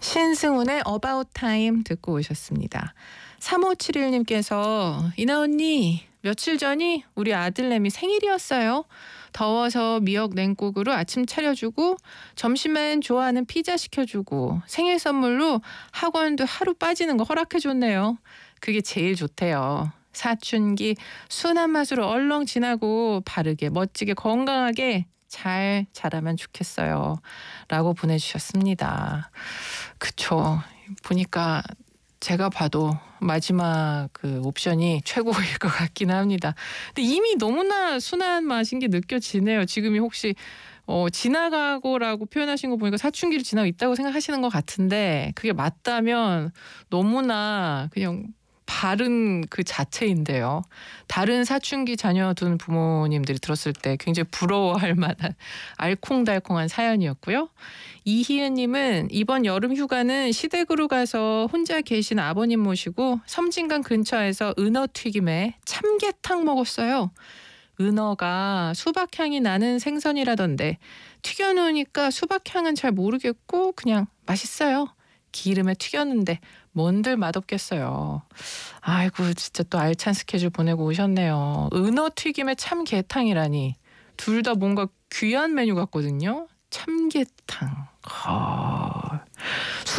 신승훈의 About Time 듣고 오셨습니다. 3571님께서 이나 언니 며칠 전이 우리 아들내미 생일이었어요. 더워서 미역 냉국으로 아침 차려주고 점심엔 좋아하는 피자 시켜주고 생일 선물로 학원도 하루 빠지는 거 허락해줬네요. 그게 제일 좋대요. 사춘기 순한 맛으로 얼렁 지나고 바르게 멋지게 건강하게 잘 자라면 좋겠어요. 라고 보내주셨습니다. 그쵸. 보니까 제가 봐도 마지막 그 옵션이 최고일 것 같긴 합니다. 근데 이미 너무나 순한 맛인 게 느껴지네요. 지금이 혹시 지나가고라고 표현하신 거 보니까 사춘기를 지나고 있다고 생각하시는 것 같은데 그게 맞다면 너무나 그냥 바른 그 자체인데요. 다른 사춘기 자녀 둔 부모님들이 들었을 때 굉장히 부러워할 만한 알콩달콩한 사연이었고요. 이희은님은 이번 여름 휴가는 시댁으로 가서 혼자 계신 아버님 모시고 섬진강 근처에서 은어튀김에 참게탕 먹었어요. 은어가 수박향이 나는 생선이라던데 튀겨놓으니까 수박향은 잘 모르겠고 그냥 맛있어요. 기름에 튀겼는데 뭔들 맛없겠어요. 아이고 진짜 또 알찬 스케줄 보내고 오셨네요. 은어튀김에 참게탕이라니. 둘 다 뭔가 귀한 메뉴 같거든요. 참게탕.